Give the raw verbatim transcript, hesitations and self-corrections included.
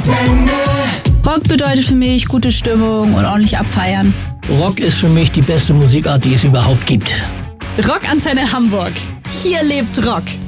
Rock bedeutet für mich gute Stimmung und ordentlich abfeiern. Rock ist für mich die beste Musikart, die es überhaupt gibt. Rockantenne Hamburg. Hier lebt Rock.